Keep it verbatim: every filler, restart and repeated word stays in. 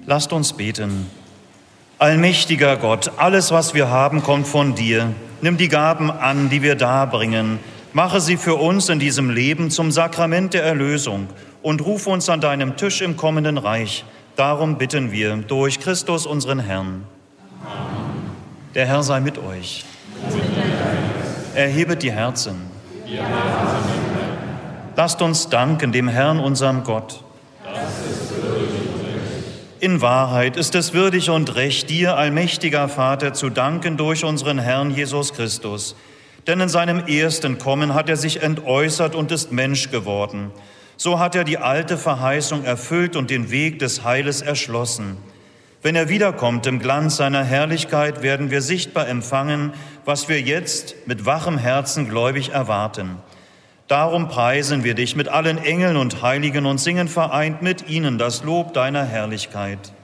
Lasst uns beten. Allmächtiger Gott, alles, was wir haben, kommt von dir. Nimm die Gaben an, die wir darbringen. Mache sie für uns in diesem Leben zum Sakrament der Erlösung und ruf uns an deinem Tisch im kommenden Reich. Darum bitten wir durch Christus, unseren Herrn. Amen. Der Herr sei mit euch. Erhebet die Herzen. Lasst uns danken dem Herrn, unserem Gott. In Wahrheit ist es würdig und recht, dir, allmächtiger Vater, zu danken durch unseren Herrn Jesus Christus. Denn in seinem ersten Kommen hat er sich entäußert und ist Mensch geworden. So hat er die alte Verheißung erfüllt und den Weg des Heiles erschlossen. Wenn er wiederkommt im Glanz seiner Herrlichkeit, werden wir sichtbar empfangen, was wir jetzt mit wachem Herzen gläubig erwarten. Darum preisen wir dich mit allen Engeln und Heiligen und singen vereint mit ihnen das Lob deiner Herrlichkeit.